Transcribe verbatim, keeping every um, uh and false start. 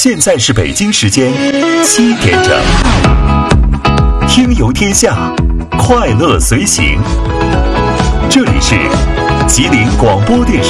现在是北京时间七点整，听游天下，快乐随行。这里是吉林广播电视